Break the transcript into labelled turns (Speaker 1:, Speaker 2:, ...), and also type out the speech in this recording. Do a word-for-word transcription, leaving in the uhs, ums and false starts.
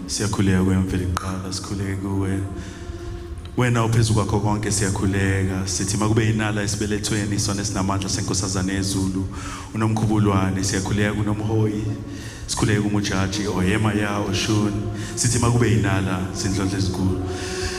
Speaker 1: siyakhuleka kwemvelo iqala sikhuleke kuwe wena uphezulu kwakho konke siyakhuleka sithi makube inala esibelethweni isona esinamandla senkosazana yezulu unomkhubulwane siyakhuleka kunomhoyi sikhuleke kumujaji oyema ya oshun sithi makube inala sindlondle ezinkulu